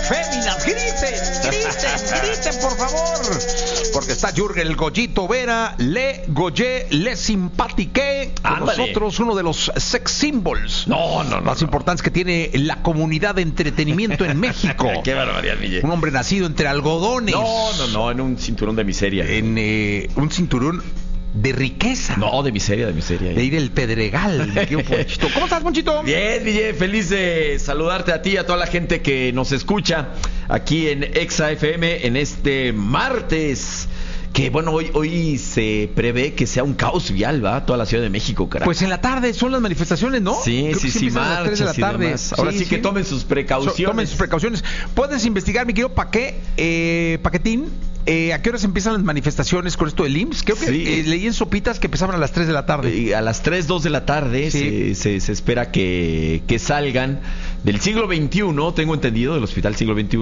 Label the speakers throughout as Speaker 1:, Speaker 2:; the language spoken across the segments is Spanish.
Speaker 1: féminas, griten, por favor. Porque está Jürgen el Goyito Vera, le goyé, le simpatiqué. Con nosotros uno de los sex symbols más importantes que tiene la comunidad de entretenimiento en México.
Speaker 2: Qué barbaridad, Miguel.
Speaker 1: Un hombre nacido entre algodones.
Speaker 2: No, en un cinturón de miseria.
Speaker 1: En un cinturón de riqueza.
Speaker 2: No, de miseria.
Speaker 1: De ir el Pedregal, mi querido Ponchito. ¿Cómo estás, Ponchito?
Speaker 2: Bien, feliz de saludarte a ti y a toda la gente que nos escucha aquí en Exa FM en este martes. Que bueno, hoy se prevé que sea un caos vial, ¿va? Toda la Ciudad de México, carajo.
Speaker 1: Pues en la tarde son las manifestaciones, ¿no?
Speaker 2: Sí,
Speaker 1: marchas a las 3 de la tarde.
Speaker 2: Ahora sí que tomen sus precauciones.
Speaker 1: Tomen sus precauciones. Puedes investigar, mi querido Paquetín. ¿A qué horas empiezan las manifestaciones con esto del IMSS? Creo que leí en Sopitas que empezaban a las 3 de la tarde.
Speaker 2: A las 3, 2 de la tarde se espera que salgan del siglo XXI, tengo entendido, del Hospital Siglo XXI,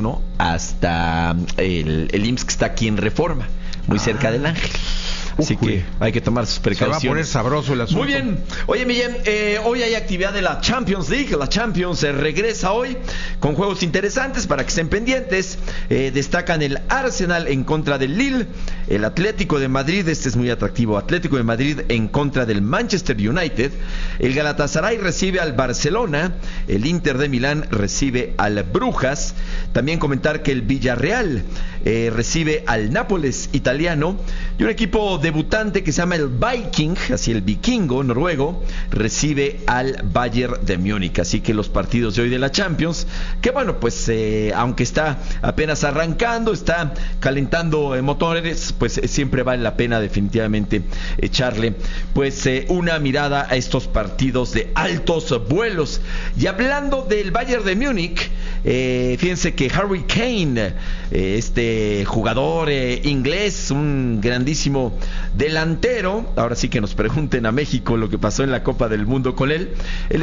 Speaker 2: hasta el IMSS que está aquí en Reforma, muy cerca del Ángel. Así que hay que tomar sus precauciones.
Speaker 1: Se va a poner sabroso el asunto.
Speaker 2: Muy bien. Oye, Miguel, hoy hay actividad de la Champions League. La Champions regresa hoy con juegos interesantes para que estén pendientes. Destacan el Arsenal en contra del Lille, el Atlético de Madrid, este es muy atractivo, Atlético de Madrid en contra del Manchester United, el Galatasaray recibe al Barcelona, el Inter de Milán recibe al Brujas. También comentar que el Villarreal recibe al Nápoles italiano, y un equipo debutante que se llama el Viking, así el vikingo noruego, recibe al Bayern de Múnich. Así que los partidos de hoy de la Champions, que bueno, pues aunque está apenas arrancando, está calentando motores, pues siempre vale la pena definitivamente echarle pues una mirada a estos partidos de altos vuelos. Y hablando del Bayern de Múnich, fíjense que Harry Kane, este jugador inglés, un grandísimo delantero, ahora sí que nos pregunten a México lo que pasó en la Copa del Mundo con él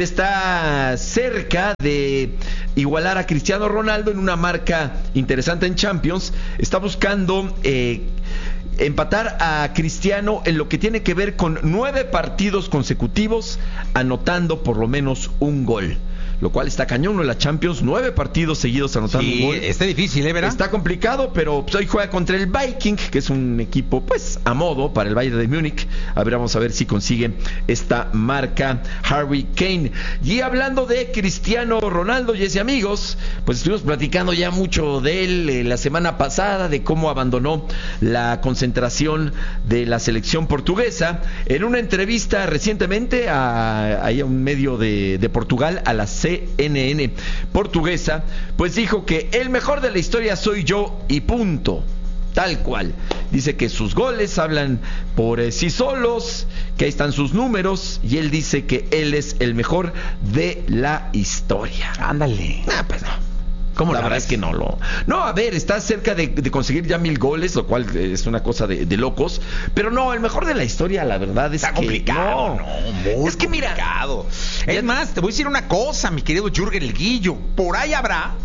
Speaker 2: está cerca de igualar a Cristiano Ronaldo en una marca interesante en Champions. Está buscando empatar a Cristiano en lo que tiene que ver con 9 partidos consecutivos anotando por lo menos un gol, lo cual está cañón en la Champions, 9 partidos seguidos anotando un gol.
Speaker 1: Está difícil, ¿verdad?
Speaker 2: Está complicado, pero pues, hoy juega contra el Viking, que es un equipo pues a modo para el Bayern de Múnich. A ver, vamos a ver si consigue esta marca Harry Kane. Y hablando de Cristiano Ronaldo, y amigos, pues estuvimos platicando ya mucho de él la semana pasada, de cómo abandonó la concentración de la selección portuguesa. En una entrevista recientemente a un medio de Portugal, a la CNN portuguesa, pues dijo que el mejor de la historia soy yo y punto, tal cual. Dice que sus goles hablan por sí solos, que ahí están sus números, y él dice que él es el mejor de la historia.
Speaker 1: Ándale.
Speaker 2: Pues no. ¿Cómo la verdad es que no lo... No, a ver, está cerca de conseguir ya 1000 goles, lo cual es una cosa de locos. Pero no, el mejor de la historia, la verdad es
Speaker 1: está
Speaker 2: que...
Speaker 1: complicado.
Speaker 2: Muy
Speaker 1: es que
Speaker 2: complicado.
Speaker 1: Mira, es más, te voy a decir una cosa, mi querido Jürgen el Guillo. Por ahí habrá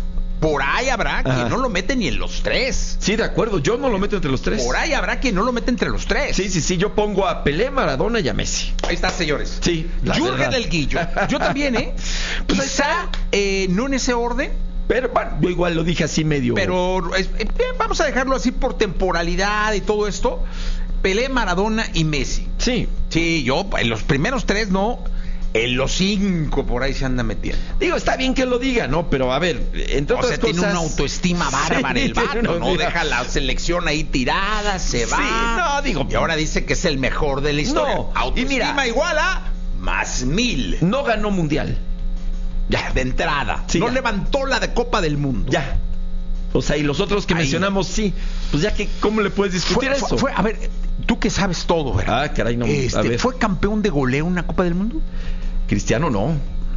Speaker 1: que no lo mete ni en los 3.
Speaker 2: Sí, de acuerdo, yo no lo meto entre los 3.
Speaker 1: Por ahí habrá que no lo mete entre los 3.
Speaker 2: Sí, yo pongo a Pelé, Maradona y a Messi.
Speaker 1: Ahí está, señores.
Speaker 2: Sí,
Speaker 1: Jürgen el Guillo. Yo también,
Speaker 2: Pues
Speaker 1: quizá no en ese orden.
Speaker 2: Pero bueno, yo igual lo dije así medio.
Speaker 1: Pero vamos a dejarlo así por temporalidad y todo esto. Pelé, Maradona y Messi. Sí, yo en los primeros 3 no. En los 5 por ahí se anda metiendo.
Speaker 2: Digo, está bien que lo diga, ¿no? Pero a ver, entre otras cosas...
Speaker 1: tiene una autoestima bárbara el vato, ¿no? Deja la selección ahí tirada, se va.
Speaker 2: Sí, no, digo...
Speaker 1: Y ahora dice que es el mejor de la historia.
Speaker 2: No,
Speaker 1: autoestima
Speaker 2: y mira,
Speaker 1: igual a más 1000.
Speaker 2: No ganó mundial.
Speaker 1: Ya, de entrada.
Speaker 2: Sí,
Speaker 1: no
Speaker 2: ya
Speaker 1: levantó la de Copa del Mundo.
Speaker 2: Ya. O sea, y los otros que mencionamos, sí. Pues ya que, ¿cómo le puedes discutir eso?
Speaker 1: A ver, tú que sabes todo, ¿verdad?
Speaker 2: Ah, caray, no. A ver.
Speaker 1: ¿Fue campeón de goleo en una Copa del Mundo?
Speaker 2: Cristiano, no.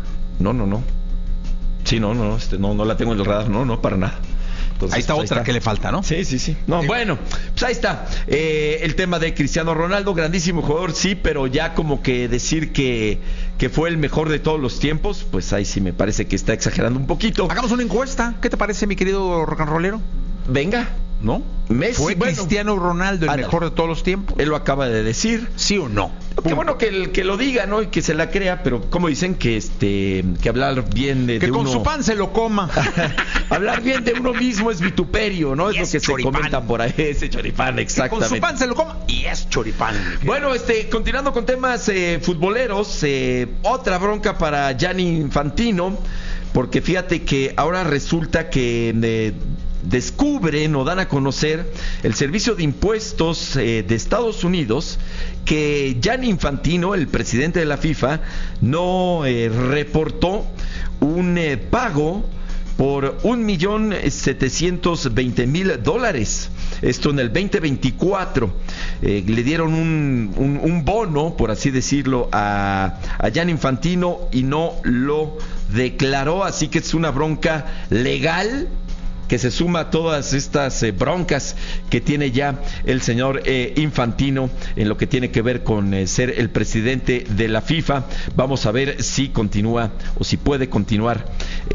Speaker 2: No. Sí, no la tengo en el radar, no, para nada. Entonces,
Speaker 1: ahí está otra que le falta, ¿no?
Speaker 2: Sí. No, bueno, pues ahí está. El tema de Cristiano Ronaldo, grandísimo jugador, sí, pero ya como que decir que fue el mejor de todos los tiempos, pues ahí sí me parece que está exagerando un poquito.
Speaker 1: Hagamos una encuesta. ¿Qué te parece, mi querido rock and rollero?
Speaker 2: Venga.
Speaker 1: ¿no?
Speaker 2: Messi,
Speaker 1: ¿Fue Cristiano Ronaldo el mejor de todos los tiempos?
Speaker 2: Él lo acaba de decir.
Speaker 1: ¿Sí o no?
Speaker 2: Qué bueno que lo diga, ¿no? Y que se la crea, pero como dicen que hablar bien de
Speaker 1: con
Speaker 2: uno...
Speaker 1: su pan se lo coma.
Speaker 2: Hablar bien de uno mismo es vituperio, ¿no? Es lo que choripán. Se comenta por ahí, ese choripán, exactamente.
Speaker 1: Que con su pan se lo coma y es choripán.
Speaker 2: Bueno, continuando con temas futboleros, otra bronca para Gianni Infantino, porque fíjate que ahora resulta que descubren o dan a conocer el Servicio de Impuestos de Estados Unidos que Gianni Infantino, el presidente de la FIFA, no reportó un pago por $1,720,000. Esto en el 2024. Le dieron un bono, por así decirlo, a Gianni Infantino y no lo declaró. Así que es una bronca legal que se suma a todas estas broncas que tiene ya el señor Infantino en lo que tiene que ver con ser el presidente de la FIFA. Vamos a ver si continúa o si puede continuar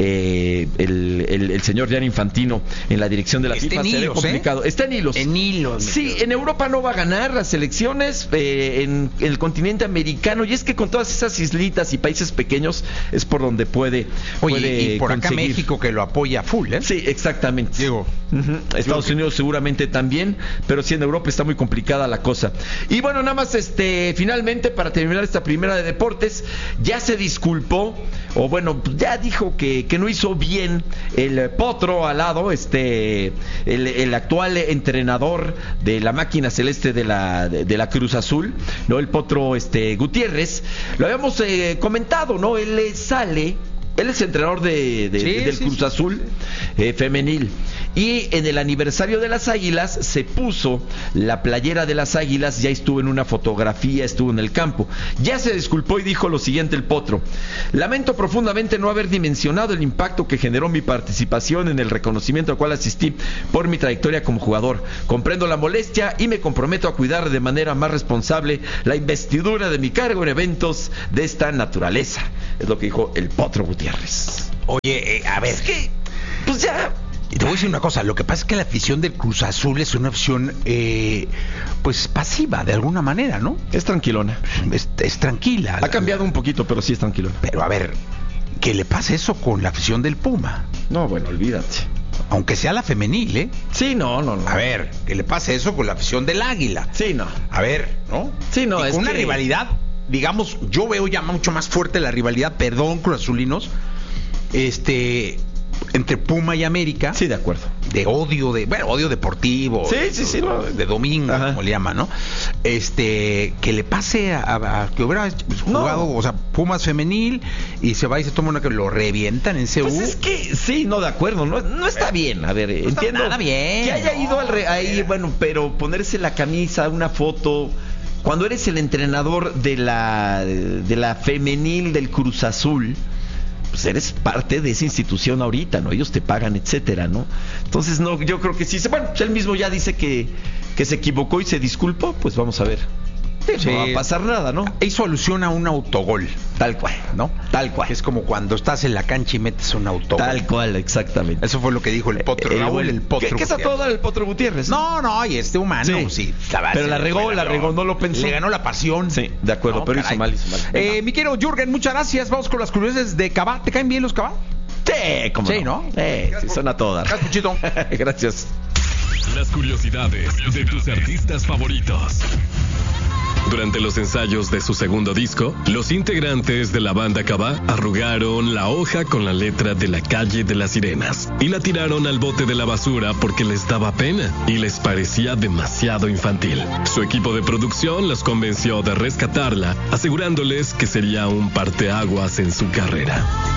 Speaker 2: el señor Gianni Infantino en la dirección de la FIFA. Será complicado. Está en hilos.
Speaker 1: En hilos.
Speaker 2: Sí, en Europa no va a ganar las elecciones, en el continente americano, y es que con todas esas islitas y países pequeños es por donde puede
Speaker 1: y por acá
Speaker 2: conseguir.
Speaker 1: México, que lo apoya full, ¿eh?
Speaker 2: Sí, exactamente.
Speaker 1: Digo,
Speaker 2: Estados Unidos seguramente también, pero sí en Europa está muy complicada la cosa. Y bueno, nada más finalmente, para terminar esta primera de deportes, ya se disculpó, o bueno, ya dijo que no hizo bien el Potro Alado, el actual entrenador de la máquina celeste de la Cruz Azul, ¿no? El Potro Gutiérrez. Lo habíamos comentado, ¿no? Él es entrenador del Cruz Azul femenil. Y en el aniversario de las Águilas se puso la playera de las Águilas, ya estuvo en una fotografía, estuvo en el campo. Ya se disculpó y dijo lo siguiente el Potro: lamento profundamente no haber dimensionado el impacto que generó mi participación en el reconocimiento al cual asistí por mi trayectoria como jugador. Comprendo la molestia y me comprometo a cuidar de manera más responsable la investidura de mi cargo en eventos de esta naturaleza. Es lo que dijo el Potro Gutiérrez.
Speaker 1: Oye, a ver,
Speaker 2: es que, pues ya...
Speaker 1: Te voy a decir una cosa, lo que pasa es que la afición del Cruz Azul es una afición pues pasiva de alguna manera, ¿no?
Speaker 2: Es tranquilona.
Speaker 1: Es tranquila.
Speaker 2: Ha cambiado un poquito, pero sí es tranquilona.
Speaker 1: Pero a ver, ¿qué le pasa eso con la afición del Puma?
Speaker 2: No, bueno, olvídate.
Speaker 1: Aunque sea la femenil, ¿eh?
Speaker 2: Sí, no.
Speaker 1: A ver, ¿qué le pasa eso con la afición del Águila?
Speaker 2: Sí, no.
Speaker 1: A ver, ¿no?
Speaker 2: Sí, no,
Speaker 1: y
Speaker 2: es
Speaker 1: con una
Speaker 2: que...
Speaker 1: rivalidad, digamos, yo veo ya mucho más fuerte la rivalidad, perdón, Cruz Azulinos, entre Puma y América.
Speaker 2: Sí, de acuerdo.
Speaker 1: De odio deportivo.
Speaker 2: Sí, no.
Speaker 1: De domingo,
Speaker 2: ajá,
Speaker 1: como le llaman, ¿no? Que le pase a que hubiera jugado, o sea, Pumas femenil, y se va y se toma una que lo revientan en CU.
Speaker 2: Pues es que, sí, no, de acuerdo, no está bien. A ver,
Speaker 1: no
Speaker 2: entiendo.
Speaker 1: Está nada bien.
Speaker 2: Que haya ido ahí, bueno, pero ponerse la camisa, una foto... Cuando eres el entrenador de la femenil del Cruz Azul, pues eres parte de esa institución ahorita, ¿no? Ellos te pagan, etcétera, ¿no? Entonces, no, yo creo que sí. Bueno, él mismo ya dice que se equivocó y se disculpó, pues vamos a ver. Sí, no va a pasar nada, ¿no?
Speaker 1: Hizo alusión a un autogol.
Speaker 2: Tal cual,
Speaker 1: ¿no?
Speaker 2: Tal cual.
Speaker 1: Es como cuando estás en la cancha y metes un autogol.
Speaker 2: Tal cual, exactamente.
Speaker 1: Eso fue lo que dijo el Potro. Raúl, el Potro.
Speaker 2: ¿Qué es a todo dar el Potro Gutiérrez?
Speaker 1: No, y humano, sí.
Speaker 2: Pero la regó, no lo pensó.
Speaker 1: Le ganó la pasión.
Speaker 2: Sí, de acuerdo, pero hizo mal.
Speaker 1: Mi querido Jürgen, muchas gracias. Vamos con las curiosidades de Cabá. ¿Te caen bien los Cabá?
Speaker 2: Sí, como
Speaker 1: sí, ¿no?
Speaker 2: Sí, son a todas.
Speaker 1: Gracias, Puchito.
Speaker 2: Gracias.
Speaker 3: Las curiosidades de tus artistas favoritos. Durante los ensayos de su segundo disco, los integrantes de la banda Cabá arrugaron la hoja con la letra de La Calle de las Sirenas y la tiraron al bote de la basura porque les daba pena y les parecía demasiado infantil. Su equipo de producción los convenció de rescatarla, asegurándoles que sería un parteaguas en su carrera.